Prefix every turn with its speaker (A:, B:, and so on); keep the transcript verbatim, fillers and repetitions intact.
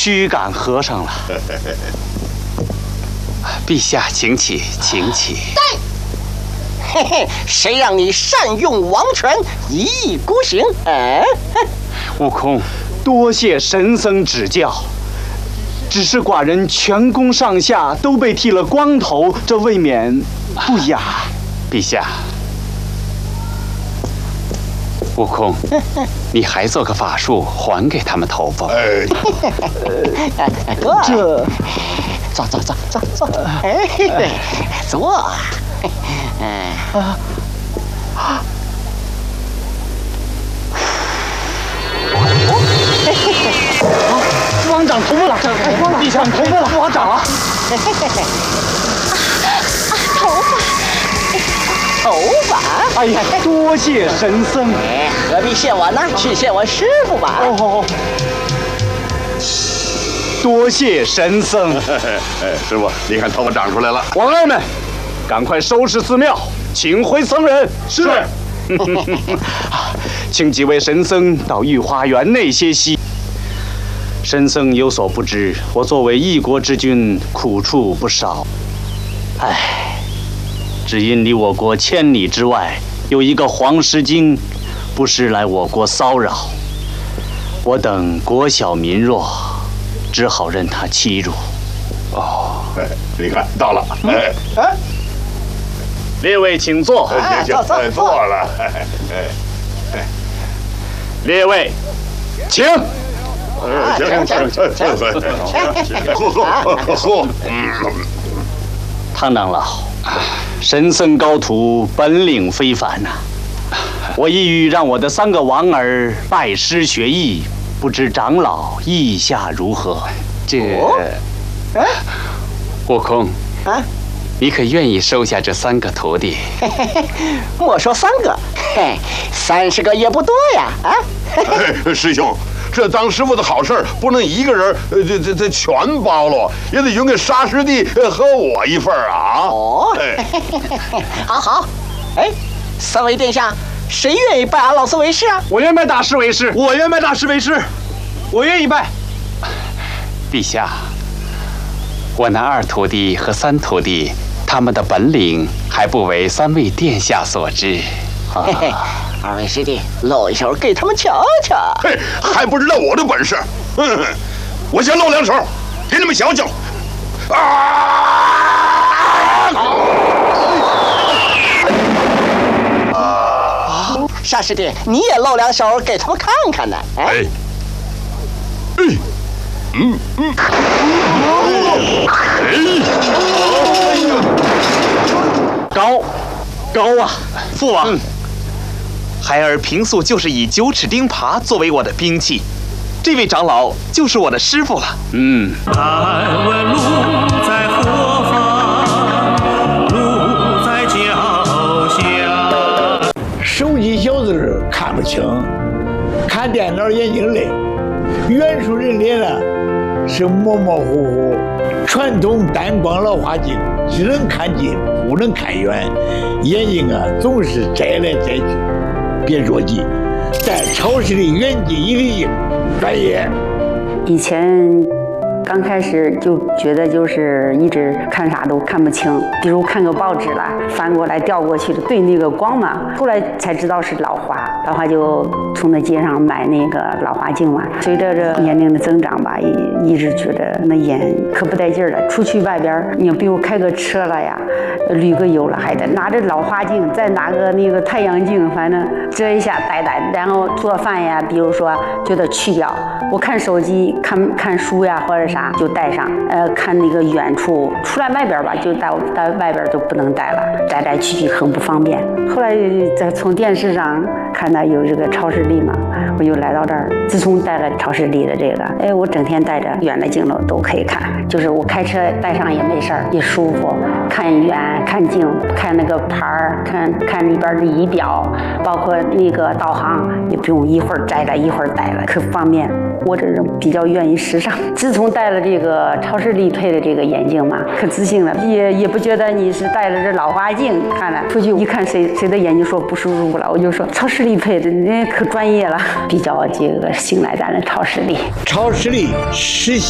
A: 须感和尚了。陛下，请起，请起。
B: 对，嘿嘿，谁让你善用王权，一意孤行？嗯，
A: 悟空，多谢神僧指教。只是寡人全宫上下都被剃了光头，这未免不雅。陛下，悟空，你还做个法术还给他们头发。
C: 哎，
B: 哥，
A: 这，
B: 坐坐坐坐坐，哎，坐，嗯啊啊。
A: 王长头发了，地上头发了，王长了。
B: 头发，头发。
A: 哎呀，多谢神僧。
B: 哎，何必谢我呢？去谢我师傅吧。
A: 哦，多谢神僧。
C: 哎，师傅，你看头发长出来了。
A: 王儿们，赶快收拾寺庙，请回僧人。
C: 是。
A: 请几位神僧到御花园内歇息。神僧有所不知，我作为一国之君，苦处不少。唉，只因离我国千里之外有一个黄狮精，不时来我国骚扰，我等国小民弱，只好任他欺辱。
C: 哦，哎，你看到了，哎
A: 哎，列位请坐。
C: 行行，哎，坐了，哎哎，
A: 列位，请。
C: 行行行行行，喝喝喝喝。
A: 唐长老，神僧高徒本领非凡呐、啊，我意欲让我的三个王儿拜师学艺，不知长老意下如何？这，
B: 哎，
A: 悟空
B: 啊，
A: 你可愿意收下这三个徒弟？
B: 莫说三个，嘿，三十个也不多呀！啊，
C: 哎，师兄。这当师傅的好事不能一个人，呃，这这这全包了，也得匀给沙师弟和我一份啊！
B: 哦，哎、好好，哎，三位殿下，谁愿意拜俺老孙为师啊？
A: 我愿拜大师为师，
D: 我愿拜大师为师，我愿意拜。
A: 陛下，我那二徒弟和三徒弟，他们的本领还不为三位殿下所知。
B: 嘿嘿，二位师弟，露一手给他们瞧瞧。
C: 嘿，还不知道我的本事？嗯，我先露两手，给你们瞧瞧。啊！
B: 啊！沙师弟，你也露两手给他们看看呢。哎，哎，
C: 嗯嗯，
A: 哎，高，高啊，
D: 父王。嗯，
A: 孩儿平素就是以九齿钉耙作为我的兵器，这位长老就是我的师傅了。嗯。
E: 敢问路在何方？路在脚下。
F: 手机小字看不清，看电脑眼睛累，远处人脸呢是模模糊糊。传统单光老花镜只能看近，不能看远，眼睛啊总是摘来摘去。别着急，戴超视力远近一粒镜，专业。
G: 以前刚开始就觉得就是一直看啥都看不清，比如看个报纸了，翻过来调过去的，对那个光嘛。后来才知道是老花，老花就从那街上买那个老花镜嘛。随着这年龄的增长吧，也一直觉得那眼可不带劲儿了。出去外边，你比如开个车了呀，旅个游了，还得拿着老花镜，再拿个那个太阳镜，反正遮一下戴戴。然后做饭呀，比如说就得去掉。我看手机、看看书呀，或者啥就带上。呃，看那个远处出来外边吧，就到到外边就不能带了，带来去去很不方便。后来再从电视上看到有这个超视力嘛，我就来到这儿。自从带了超视力的这个，哎，我整天带着远的镜头都可以看，就是我开车带上也没事儿，也舒服。看远、看近、看那个牌儿，看看里边的仪表，包括那个导航，也不用一会儿摘了一会儿带了，可方便。我这人比较愿意时尚，自从戴了这个超视力配的这个眼镜嘛，可自信了，也也不觉得你是戴了这老花镜看了出去一看谁谁的眼睛说不舒服了，我就说超视力配的人家可专业了，比较这个信赖咱的超视力。
F: 超视力实